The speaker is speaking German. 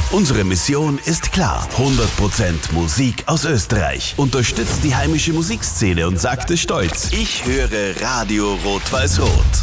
Unsere Mission ist klar. 100% Musik aus Österreich. Unterstützt die heimische Musikszene und sagt es stolz. Ich höre Radio Rot-Weiß-Rot.